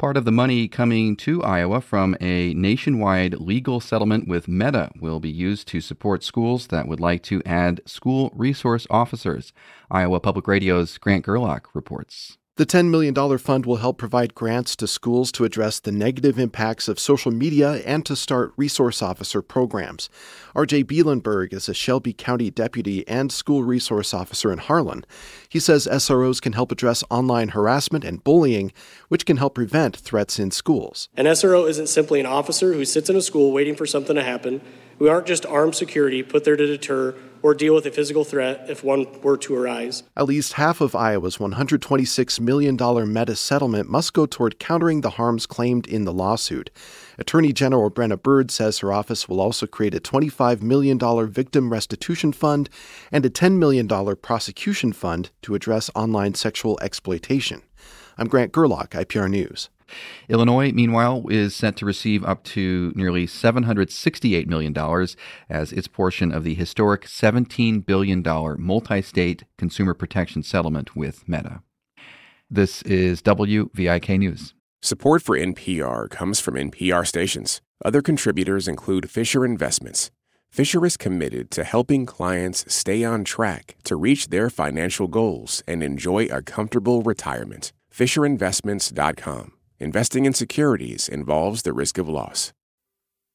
Part of the money coming to Iowa from a nationwide legal settlement with Meta will be used to support schools that would like to add school resource officers. Iowa Public Radio's Grant Gerlach reports. The $10 million fund will help provide grants to schools to address the negative impacts of social media and to start resource officer programs. R.J. Bielenberg is a Shelby County deputy and school resource officer in Harlan. He says SROs can help address online harassment and bullying, which can help prevent threats in schools. An SRO isn't simply an officer who sits in a school waiting for something to happen. We aren't just armed security put there to deter or deal with a physical threat if one were to arise. At least half of Iowa's $126 million Meta settlement must go toward countering the harms claimed in the lawsuit. Attorney General Brenna Bird says her office will also create a $25 million victim restitution fund and a $10 million prosecution fund to address online sexual exploitation. I'm Grant Gerlach, IPR News. Illinois, meanwhile, is set to receive up to nearly $768 million as its portion of the historic $17 billion multi-state consumer protection settlement with Meta. This is WVIK News. Support for NPR comes from NPR stations. Other contributors include Fisher Investments. Fisher is committed to helping clients stay on track to reach their financial goals and enjoy a comfortable retirement. FisherInvestments.com. Investing in securities involves the risk of loss.